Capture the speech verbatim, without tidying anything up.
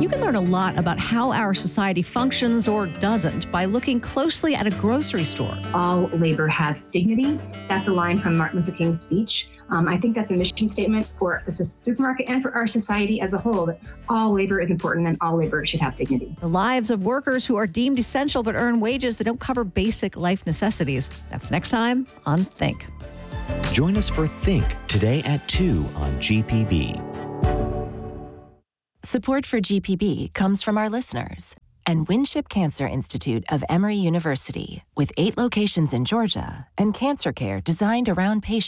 You can learn a lot about how our society functions or doesn't by looking closely at a grocery store. All labor has dignity. That's a line from Martin Luther King's speech. Um, I think that's a mission statement for the supermarket and for our society as a whole, that all labor is important and all labor should have dignity. The lives of workers who are deemed essential but earn wages that don't cover basic life necessities. That's next time on Think. Join us for Think today at two on G P B. Support for G P B comes from our listeners and Winship Cancer Institute of Emory University, with eight locations in Georgia and cancer care designed around patients.